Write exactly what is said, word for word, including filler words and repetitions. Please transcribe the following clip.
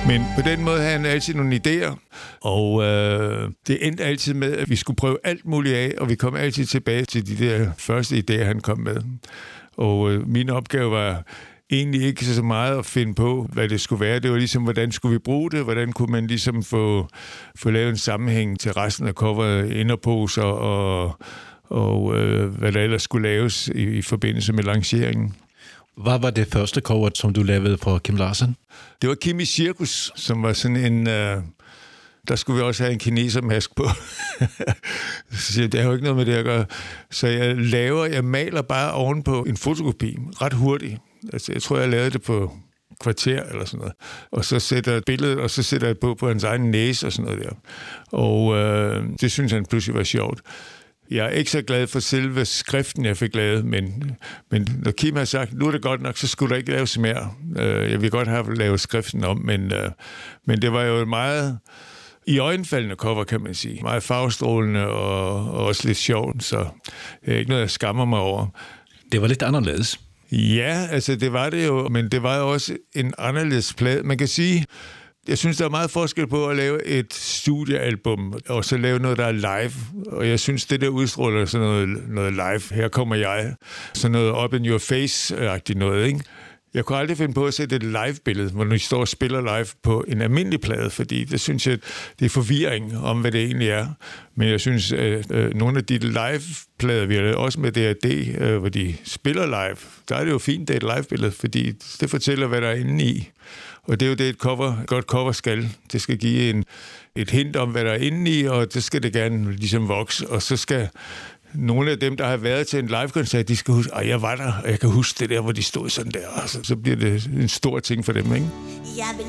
Men på den måde havde han altid nogle idéer, og øh, det endte altid med, at vi skulle prøve alt muligt af, og vi kom altid tilbage til de der første idéer, han kom med. Og øh, min opgave var egentlig ikke så meget at finde på, hvad det skulle være. Det var ligesom, hvordan skulle vi bruge det? Hvordan kunne man ligesom få, få lavet en sammenhæng til resten af coveret, inderposer og, og øh, hvad der ellers skulle laves i, i forbindelse med lanceringen. Hvad var det første cover, som du lavede for Kim Larsen? Det var Kim i Cirkus, som var sådan en... Øh, der skulle vi også have en kinesermask på. Så det har jo ikke noget med det at gøre. Så jeg laver, jeg maler bare ovenpå en fotokopi, ret hurtigt. Altså, jeg tror, jeg lavede det på kvarter eller sådan noget. Og så sætter jeg et billede, og så sætter jeg på på hans egen næse og sådan noget der. Og øh, det synes han pludselig var sjovt. Jeg er ikke så glad for selve skriften, jeg fik lavet, men, men når Kim har sagt, nu er det godt nok, så skulle der ikke laves mere. Jeg vil godt have lavet skriften om, men, men det var jo meget i øjenfaldende cover, kan man sige. Meget farvestrålende og, og også lidt sjovt, så det er ikke noget, jeg skammer mig over. Det var lidt anderledes. Ja, altså det var det jo, men det var jo også en anderledes plade. Man kan sige, jeg synes, der er meget forskel på at lave et studiealbum, og så lave noget, der er live. Og jeg synes, det der udstråler sådan noget, noget live. Her kommer jeg. Sådan noget up in your face-agtigt noget, ikke? Jeg kunne aldrig finde på at sætte et live-billede, hvor de står og spiller live på en almindelig plade, fordi det synes jeg, det er forvirring om, hvad det egentlig er. Men jeg synes, at øh, nogle af de live-plader, vi har lavet, også med D R D, øh, hvor de spiller live, der er det jo fint, det er et live-billede, fordi det fortæller, hvad der er inde i. Og det er jo det, et cover, et godt cover skal. Det skal give en, et hint om, hvad der er inde i, og det skal det gerne ligesom vokse. Og så skal nogle af dem, der har været til en live-koncert, de skal huske, at jeg var der, og jeg kan huske det der, hvor de stod sådan der. Og så, så bliver det en stor ting for dem, ikke?